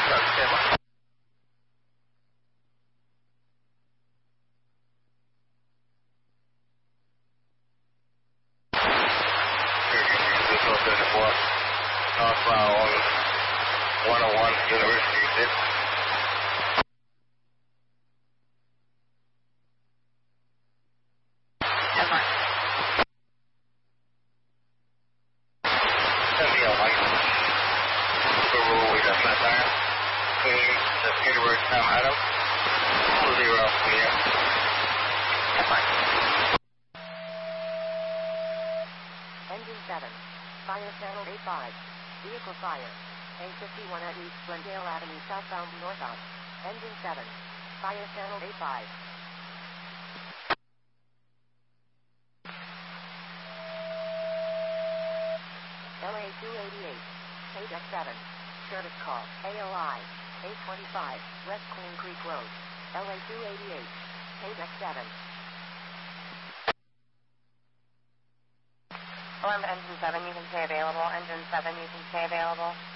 Stand by. Northbound 101 University Street. Stand by. Subaru with a flat tire. Clean the Peterborough Sam Adams. 20 clear. Stand by. Engine 7. Fire channel 85. Vehicle fire. A51 at East Glendale Avenue southbound northbound. Engine 7. Fire channel 85. LA 288. KDEC 7. Service call. AOI. 825. West Queen Creek Road. LA 288. KDEC 7. Alarm engine 7, you can stay available. Engine 7, you can stay available.